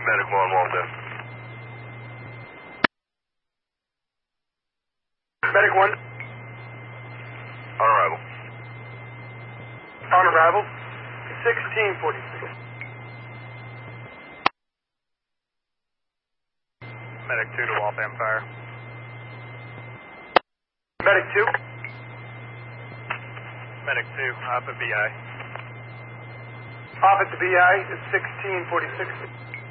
Medic 1, Walton. Medic 1. On arrival. On arrival. 1646. Medic 2 to Waltham Fire. Medic 2. Medic 2, up at BI. Off at the BI is 1646.